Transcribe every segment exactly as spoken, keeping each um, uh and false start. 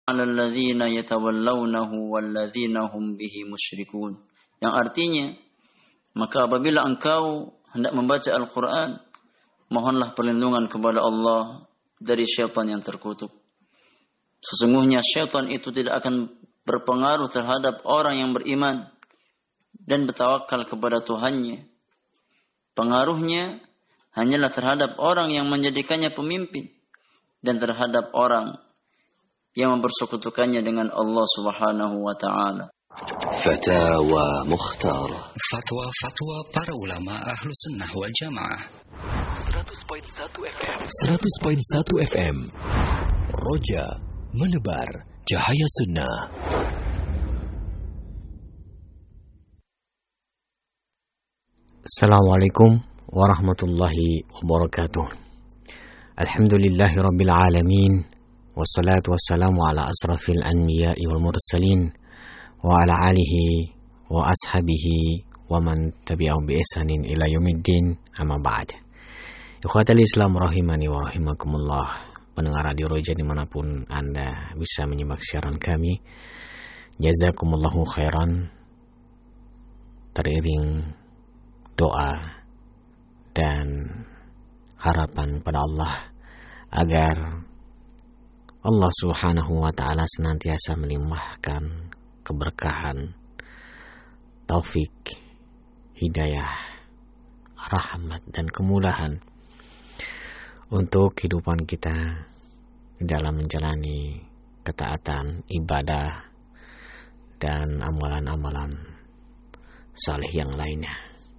'alal ladzina yatawallawnahu wal ladzina hum bihi musyrikun. Yang artinya, maka apabila engkau hendak membaca Al-Qur'an, mohonlah perlindungan kepada Allah dari syaitan yang terkutuk. Sesungguhnya syaitan itu tidak akan berpengaruh terhadap orang yang beriman dan bertawakal kepada Tuhannya. Pengaruhnya hanyalah terhadap orang yang menjadikannya pemimpin dan terhadap orang yang mempersekutukannya dengan Allah Subhanahu wa taala. Fatawa Mukhtar. Fatwa-fatwa para ulama ahlu sunnah wal jamaah. seratus koma satu F M. seratus koma satu F M. Roja menebar cahaya sunnah. Assalamualaikum warahmatullahi wabarakatuh. Alhamdulillahi rabbil alamin. Wassalatu wassalamu ala asrafil anbiya'i wal mursalin wa ala alihi wa ashabihi wa man tabi'ahum bi ihsanin ila yaumiddin, amma ba'd. Ikhwatal Islam rahimani wa rahimakumullah. Pendengar Radio Roja dimanapun Anda bisa menyimak siaran kami, jazakumullahu khairan. Teriring doa dan harapan pada Allah agar Allah Subhanahu wa taala senantiasa melimpahkan keberkahan, taufik, hidayah, rahmat dan kemudahan untuk kehidupan kita dalam menjalani ketaatan, ibadah dan amalan-amalan saleh yang lainnya.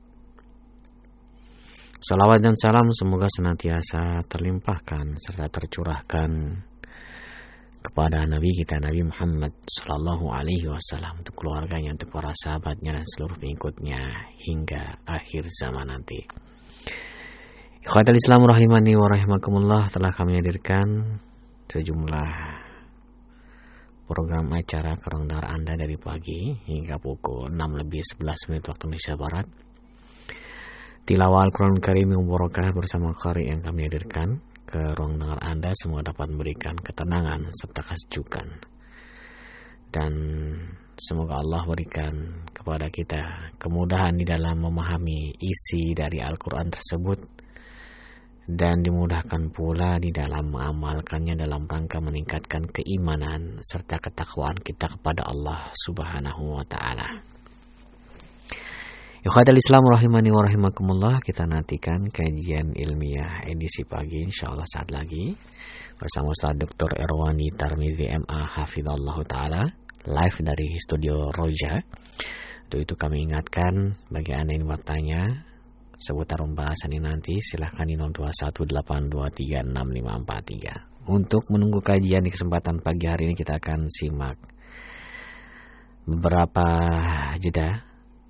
Salawat dan salam semoga senantiasa terlimpahkan serta tercurahkan kepada Nabi kita Nabi Muhammad Sallallahu Alaihi Wasallam, untuk keluarganya, untuk para sahabatnya dan seluruh pengikutnya hingga akhir zaman nanti. Ikhwatal Islam rahimani wa rahimakumullah, telah kami hadirkan sejumlah program acara kerongdar Anda dari pagi hingga pukul enam lebih sebelas menit waktu Indonesia Barat. Tilawah Al-Quran Karim yang mubarakah bersama qari yang kami hadirkan ke ruang dengar Anda, semua dapat memberikan ketenangan serta kesejukan. Dan semoga Allah berikan kepada kita kemudahan di dalam memahami isi dari Al-Quran tersebut, dan dimudahkan pula di dalam mengamalkannya dalam rangka meningkatkan keimanan serta ketakwaan kita kepada Allah Subhanahu wa taala. Ikhwatal Islam rahimani wa rahimakumullah, kita nantikan kajian ilmiah edisi pagi insyaallah saat lagi bersama Ustaz Doktor Irwani Tarmizi M A hafizallahu taala, live dari studio Roja. Untuk itu kami ingatkan bagi Anda yang bertanya seputar pembahasan ini nanti, silahkan di nol dua satu delapan dua tiga enam lima empat tiga. Untuk menunggu kajian di kesempatan pagi hari ini, kita akan simak beberapa jeda,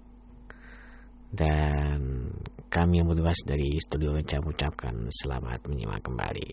dan kami yang bertugas dari studio Roja mengucapkan selamat menyimak kembali.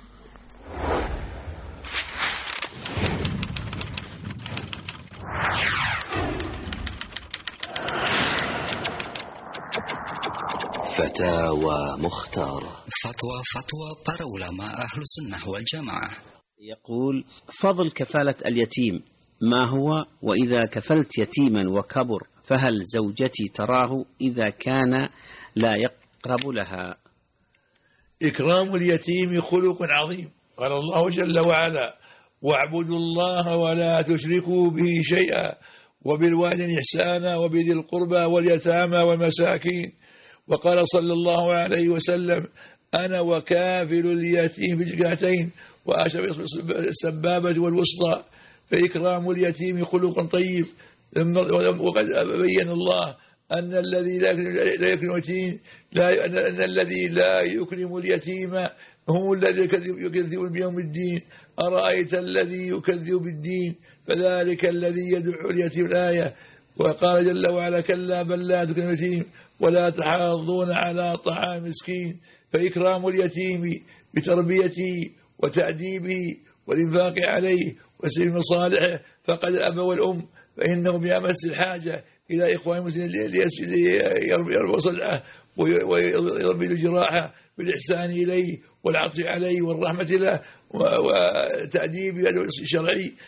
Fatawa Mukhtar. Fatwa-fatwa para ulama ahlu sunnah wal jamaah. يقول فضل كفالة اليتيم ما هو، وإذا كفلت يتيما وكبر فهل زوجتي تراه إذا كان لا يقرب لها؟ إكرام اليتيم خلق عظيم، قال الله جل وعلا واعبدوا الله ولا تشركوا به شيئا وبالوالدين إحسانا وبذي القربى واليتامى والمساكين. وقال صلى الله عليه وسلم أنا وكافل اليتيم بجهتين وأشر السبابة والوسطى، فإكرام اليتيم خلق طيب. وقد بين الله أن الذي لا يكرم اليتيم لا أن الذي لا يكرم اليتيم هم الذي يكذب بيوم الدين. أرأيت الذي يكذب بالدين فذلك الذي يدعو اليتيم. الآية. وقال جل وعلا كلا بل لا تكرمون اليتيم ولا تحاضون على طعام مسكين. فإكرام اليتيم بتربيته وتأديبه والإنفاق عليه وسبيل مصالحه فقد الأب والأم، فإنه بأمس الحاجة إلى إخوان المسلمين ليربوا صلعه ويربي جراحه بالإحسان إليه والعطف عليه والرحمة له وتأديب الشرعي